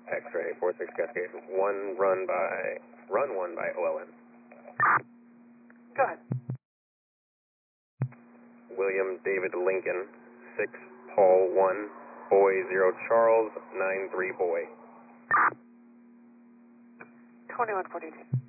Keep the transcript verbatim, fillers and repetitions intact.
X-ray, four six Cascade, one run by, run one by O L N. Go ahead. William David Lincoln, six Paul one, Boy zero Charles, nine three Boy. twenty-one forty-two.